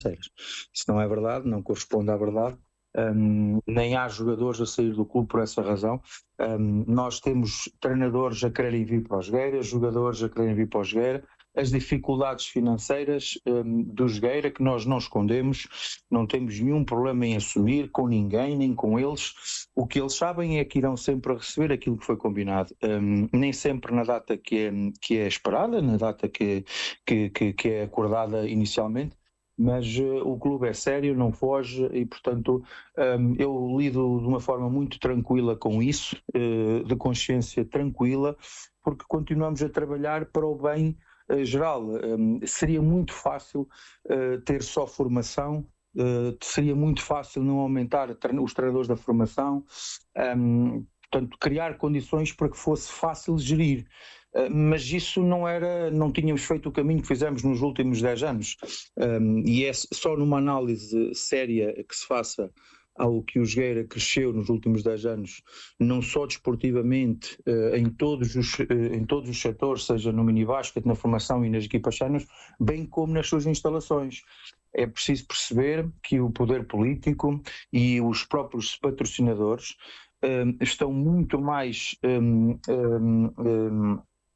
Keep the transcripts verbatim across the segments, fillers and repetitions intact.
Isso não é verdade, não corresponde à verdade. Um, nem há jogadores a sair do clube por essa razão. Um, nós temos treinadores a quererem vir para o Jogueira, jogadores a quererem vir para o Jogueira. As dificuldades financeiras um, do Jogueira, que nós não escondemos, não temos nenhum problema em assumir com ninguém, nem com eles. O que eles sabem é que irão sempre receber aquilo que foi combinado, um, nem sempre na data que é, que é esperada, na data que, que, que, que é acordada inicialmente. Mas uh, o clube é sério, não foge e, portanto, um, eu lido de uma forma muito tranquila com isso, uh, de consciência tranquila, porque continuamos a trabalhar para o bem uh, geral. Um, seria muito fácil uh, ter só formação, uh, seria muito fácil não aumentar os treinadores da formação, um, portanto, criar condições para que fosse fácil gerir. Mas isso não era, não tínhamos feito o caminho que fizemos nos últimos dez anos, um, e é só numa análise séria que se faça ao que o Jogueira cresceu nos últimos dez anos, não só desportivamente, uh, em, todos os, uh, em todos os setores, seja no minibasket, na formação e nas equipas séniores, bem como nas suas instalações. É preciso perceber que o poder político e os próprios patrocinadores um, estão muito mais um, um, um,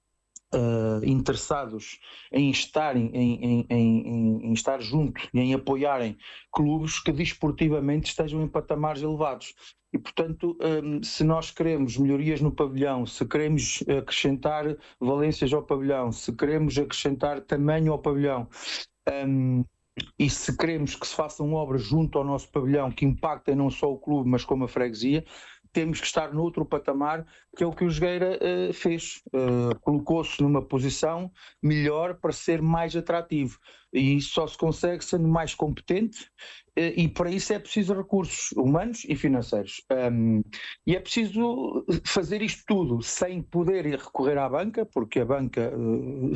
Uh, interessados em estarem em, em, em, em estar junto e em apoiarem clubes que desportivamente estejam em patamares elevados. E, portanto, um, se nós queremos melhorias no pavilhão, se queremos acrescentar valências ao pavilhão, se queremos acrescentar tamanho ao pavilhão, um, e se queremos que se façam obras junto ao nosso pavilhão que impactem não só o clube, mas como a freguesia, temos que estar noutro patamar, que é o que o Jogueira uh, fez. Uh, colocou-se numa posição melhor para ser mais atrativo. E isso só se consegue sendo mais competente, uh, e para isso é preciso recursos humanos e financeiros. Um, e é preciso fazer isto tudo sem poder recorrer à banca, porque a banca uh,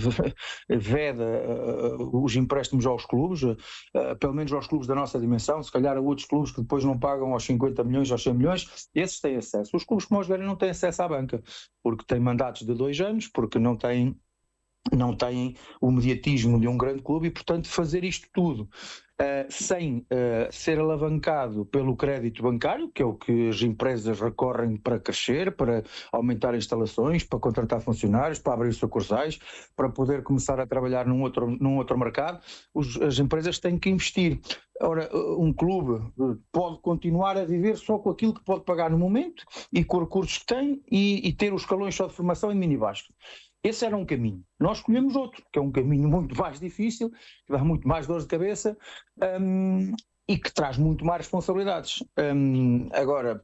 veda uh, os empréstimos aos clubes, uh, pelo menos aos clubes da nossa dimensão, se calhar a outros clubes que depois não pagam aos cinquenta milhões, aos cem milhões, esses têm acesso. Os clubes como o Jogueira não têm acesso à banca, porque têm mandatos de dois anos, porque não têm, não têm o mediatismo de um grande clube e, portanto, fazer isto tudo uh, sem uh, ser alavancado pelo crédito bancário, que é o que as empresas recorrem para crescer, para aumentar instalações, para contratar funcionários, para abrir sucursais, para poder começar a trabalhar num outro, num outro mercado, os, as empresas têm que investir. Ora, um clube pode continuar a viver só com aquilo que pode pagar no momento e com os recursos que tem e, e ter os escalões só de formação em minibasket. Esse era um caminho. Nós escolhemos outro, que é um caminho muito mais difícil, que dá muito mais dores de cabeça um, e que traz muito mais responsabilidades. Um, agora,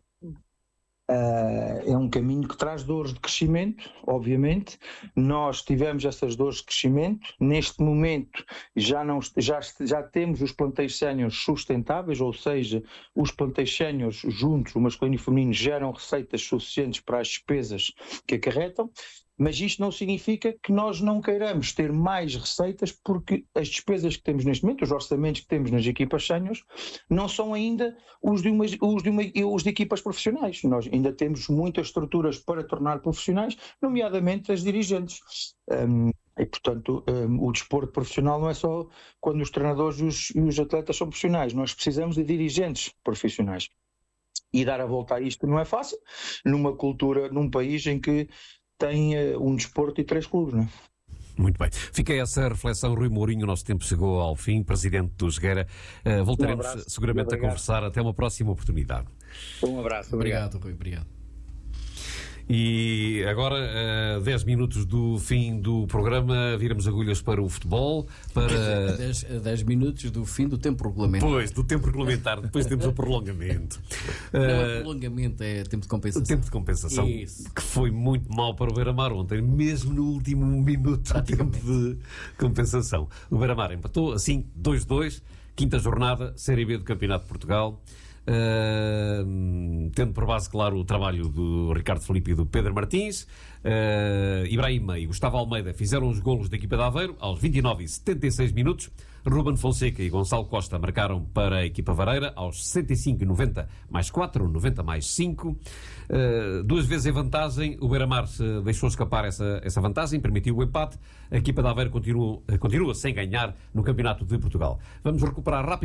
Uh, é um caminho que traz dores de crescimento, obviamente. Nós tivemos essas dores de crescimento. Neste momento já, não, já, já temos os plantéis séniores sustentáveis, ou seja, os plantéis séniores juntos, o masculino e o feminino, geram receitas suficientes para as despesas que acarretam. Mas isto não significa que nós não queiramos ter mais receitas, porque as despesas que temos neste momento, os orçamentos que temos nas equipas séniores, não são ainda os de, uma, os, de uma, os de equipas profissionais. Nós ainda temos muitas estruturas para tornar profissionais, nomeadamente as dirigentes. Um, e, portanto, um, o desporto profissional não é só quando os treinadores e os, e os atletas são profissionais. Nós precisamos de dirigentes profissionais. E dar a volta a isto não é fácil, numa cultura, num país em que tem uh, um desporto e três clubes, não é? Muito bem. Fica essa reflexão, Rui Mourinho. O nosso tempo chegou ao fim. Presidente do Jogueira. Uh, voltaremos um abraço, seguramente a conversar. Até uma próxima oportunidade. Um abraço. Obrigado, obrigado Rui. Obrigado. E agora, dez uh, minutos do fim do programa, viramos agulhas para o futebol. Para dez minutos do fim do tempo regulamentar. Pois, do tempo regulamentar. Depois temos o prolongamento. Não é prolongamento, é tempo de compensação. O tempo de compensação. Isso. Que foi muito mal para o Beira-Mar ontem, mesmo no último minuto do tempo de compensação. O Beira-Mar empatou assim, dois a dois, quinta jornada, Série B do Campeonato de Portugal. uh, tendo por base, claro, o trabalho do Ricardo Felipe e do Pedro Martins. Uh, Ibrahima e Gustavo Almeida fizeram os golos da equipa de Aveiro aos vinte e nove e setenta e seis minutos. Ruben Fonseca e Gonçalo Costa marcaram para a equipa vareira aos sessenta e cinco e noventa mais quatro, noventa mais cinco. Uh, duas vezes em vantagem, o Beira-Mar deixou escapar essa, essa vantagem, permitiu o empate. A equipa de Aveiro continua, continua sem ganhar no Campeonato de Portugal. Vamos recuperar rápido.